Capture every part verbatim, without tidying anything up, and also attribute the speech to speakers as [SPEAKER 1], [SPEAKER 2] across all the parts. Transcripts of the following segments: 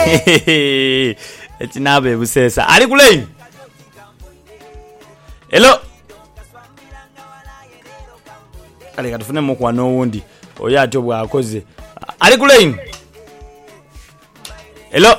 [SPEAKER 1] Etinabe busesa. Ali kule. Hello. Ali katufune mukwano wundi. Oya ati obwa akoze. Ali kule. Hello.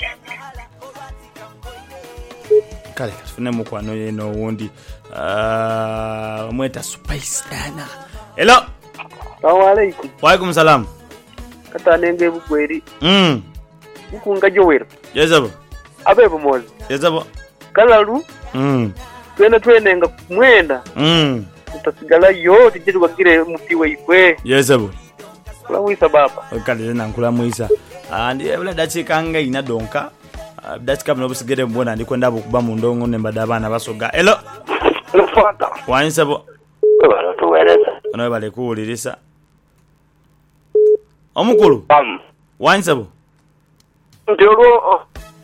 [SPEAKER 1] Kale katufune mukwano yeno wundi. Ah, uh, mweta spice dana. Hello.
[SPEAKER 2] Assalamu alaikum.
[SPEAKER 1] Wa alaikum salam.
[SPEAKER 2] Kata nenge bugweri.
[SPEAKER 1] Mm.
[SPEAKER 2] Mukunga jowero.
[SPEAKER 1] Yezabo.
[SPEAKER 2] Abebo mozi.
[SPEAKER 1] Yezabo.
[SPEAKER 2] Kalalu.
[SPEAKER 1] Mm.
[SPEAKER 2] Twena twenenga kumwenda.
[SPEAKER 1] Mm.
[SPEAKER 2] Tutasigala yote jetu wakire mutiwe ikwe.
[SPEAKER 1] Yezabo.
[SPEAKER 2] Kula mwisa baba.
[SPEAKER 1] Okale na nkula mwisa. Andi ebula dachikanga ina donka. Dachika mno busigere mbona ndi kwenda bukuba mu ndongo ne badabana basoga. Hello.
[SPEAKER 2] Lufata.
[SPEAKER 1] Wansabo.
[SPEAKER 2] Baba tuwereza.
[SPEAKER 1] Ono bale kuulirisa. Omukulu.
[SPEAKER 2] Am.
[SPEAKER 1] Wansabo.
[SPEAKER 2] Ndiolo.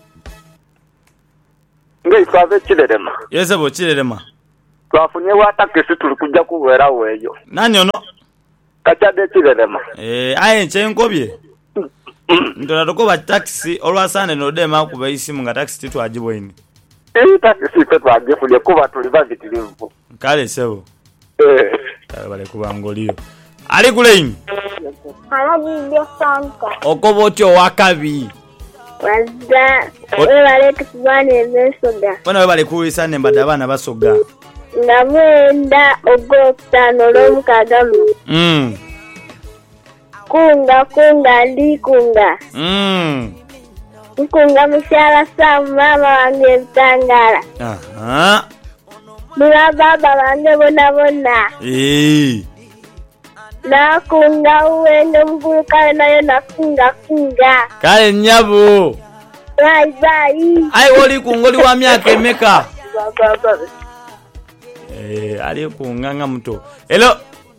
[SPEAKER 2] Ngai fave chilelema.
[SPEAKER 1] Yezabo chilelema.
[SPEAKER 2] Twafunye watakisi tuli kujja kuwera weyo.
[SPEAKER 1] Nani ono?
[SPEAKER 2] Kachade chilelema.
[SPEAKER 1] Eh, aye nche nkobye. Ndola tokoba taxi olwasane no dema kuba isimu nga taxi titu ajibo ini.
[SPEAKER 2] Eh, taxi petu ajifulie kuba tuli bazitilivu.
[SPEAKER 1] Kale sebo.
[SPEAKER 2] Eh.
[SPEAKER 1] Kale bale kuba ngoliyo. Ali kule imi.
[SPEAKER 3] Alajibyo Santa.
[SPEAKER 1] Okobo otyo wakabi.
[SPEAKER 3] Wazda. Wewe bale tukubane besoga.
[SPEAKER 1] Bona bale kuwisa ne badabana basoga.
[SPEAKER 3] Namwenda ogotano lomukagamu.
[SPEAKER 1] Mm.
[SPEAKER 3] Kunga kunga ndi kunga.
[SPEAKER 1] Mm.
[SPEAKER 3] Kunga mshala sa mama wange mtangala.
[SPEAKER 1] Aha.
[SPEAKER 3] Mwa baba wange bona bona.
[SPEAKER 1] Eh.
[SPEAKER 3] Na kunga uwende mguluka nayo na kunga kunga.
[SPEAKER 1] Kale nyabo.
[SPEAKER 3] Bye bye.
[SPEAKER 1] Ai woli kungoli wa myaka emeka.
[SPEAKER 3] Baba baba.
[SPEAKER 1] Eh, ali kunganga mto. Hello.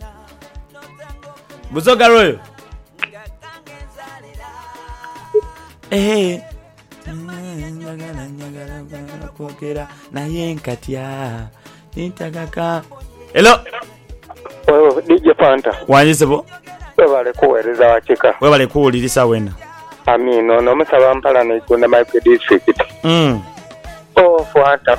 [SPEAKER 1] Busoga royo. Eh. Nyagala nyagala kokera na yenkatya. Nitagaka. Hello.
[SPEAKER 2] Oh, D J Fanta.
[SPEAKER 1] Wanyisebo.
[SPEAKER 2] Webale kuwereza wachika.
[SPEAKER 1] Webale kuulirisa wena.
[SPEAKER 2] Amino no musaba mpala ne kunda Mike district.
[SPEAKER 1] Mm.
[SPEAKER 2] Oh, Fanta.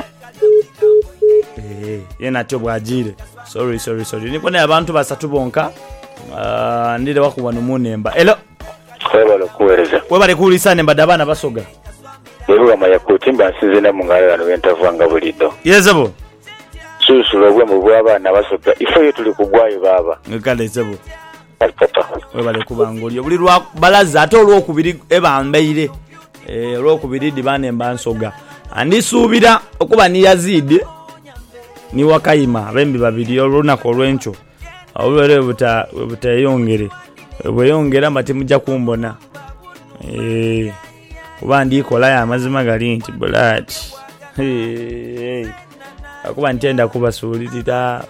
[SPEAKER 1] Eh, yena tyo bwajire. Sorry sorry sorry. Nipone abantu basatu bonka. Ah, ndile wakuba numunemba. Hello.
[SPEAKER 2] Webale kuwereza.
[SPEAKER 1] Webale kuulisa ne badabana basoga.
[SPEAKER 2] Yeruwa maya kutimba asizina mungala no bentavanga bulido.
[SPEAKER 1] Yezebo.
[SPEAKER 2] Susulo bwe mu bwabana basoga. Ifo yetu likugwayo baba.
[SPEAKER 1] Ngale zebo.
[SPEAKER 2] Papa.
[SPEAKER 1] Webale kubangolyo. Buli lwa balaza ate olwokubiri ebambeire. Eh, olwokubiri dibane mbansoga. Andi subira okuba ni Yazid ni Wakayima bembi babiri olunako olwencho. Awulere buta buta yongere. Bwe yongera mati mujja kumbona. Eh, kuba ndi kola ya mazima gali nti bulati. Eh. Akuba ntenda kuba sulitita.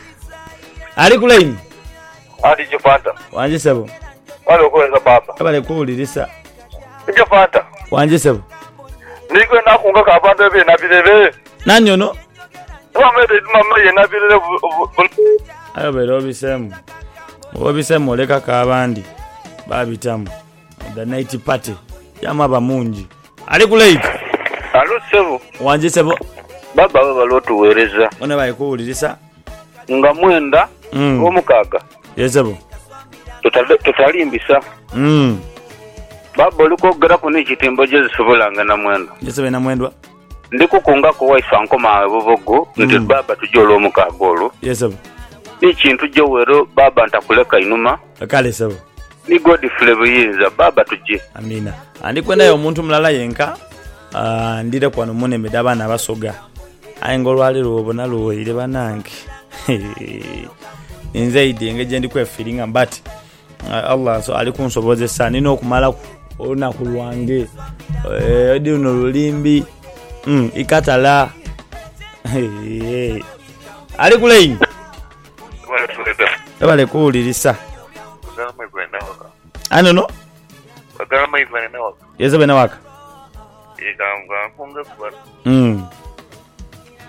[SPEAKER 1] Ali kulaini.
[SPEAKER 2] Ali Jifanta.
[SPEAKER 1] Wanje sebo.
[SPEAKER 2] Wale kuweza baba.
[SPEAKER 1] Abale kuulirisa.
[SPEAKER 2] Jifanta.
[SPEAKER 1] Wanje sebo.
[SPEAKER 2] Niko na kunga ka bantu be na bilele.
[SPEAKER 1] Nanyo no.
[SPEAKER 2] Mama de mama ye na bilele.
[SPEAKER 1] Ayo bero bisemu. Obisemu oleka ka abandi. Babitamu. The night party. Yama bamunji. Ali kulaini.
[SPEAKER 2] Alu sebo.
[SPEAKER 1] Wanje sebo.
[SPEAKER 2] Baba baba lotu wereza.
[SPEAKER 1] Ona baye kuulirisa.
[SPEAKER 2] Nga mwenda.
[SPEAKER 1] Mm.
[SPEAKER 2] Omukaga.
[SPEAKER 1] Yesebo.
[SPEAKER 2] Tutali tutalimbisa.
[SPEAKER 1] Mm.
[SPEAKER 2] Baba oliko gara ko ni kitembo je zisobulanga na mwenda.
[SPEAKER 1] Yesebe na mwendwa.
[SPEAKER 2] Ndiko kunga ko waifa nko mawe bovogo. Mm. Ndi baba tujolo omukaga olo.
[SPEAKER 1] Yesebo.
[SPEAKER 2] Ni kintu je wero baba ntakuleka inuma.
[SPEAKER 1] Kale sebo.
[SPEAKER 2] Ni God flavor yinza baba tuje.
[SPEAKER 1] Amina. Andi kwenda yo muntu mulala yenka. Ah, ndire kwano mune medabana basoga. Ayengolwali lubona luwire banange. Inzaidi ngeje ndi kwe feeling but uh, Allah so ali kunsoboze sana ino kumala ona kulwange eh ndi no lulimbi mm ikatala hey ali kulein wale kuulirisa ano no
[SPEAKER 2] Bagama ivane na waka.
[SPEAKER 1] Yeze bena waka.
[SPEAKER 2] Iganga kunga kwa.
[SPEAKER 1] Mm.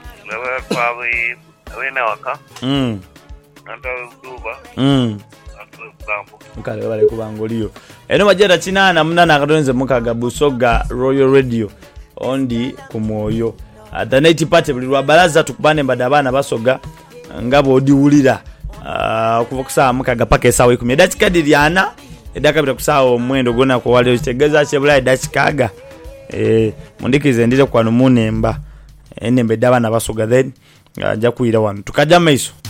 [SPEAKER 2] Nawe kwawe we na waka.
[SPEAKER 1] Mm.
[SPEAKER 2] Anta duba.
[SPEAKER 1] Mm. mukale bale kubangoliyo eno majera kinana munana akatonze mukaga Busoga Royal Radio ondi ku Mwoyo the night party buli lwa balaza tukubane mbada abana basoga ngabo odiwulira okuva kusaa mukaga paka esawa ikumi dakika diryana edakabira kusawa omwendo gona ko wale kitegeza chebula dakikaga eh mundikize ndire kwano munemba enembe dabana basoga then ajja kuira wano tukaja maiso